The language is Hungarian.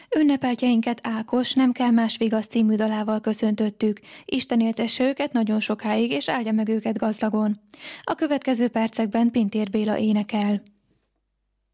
Ünnepeltjeinket Ákos Nem kell más vigasz című dalával köszöntöttük. Isten éltesse őket nagyon sokáig, és áldja meg őket gazdagon. A következő percekben Pintér Béla énekel.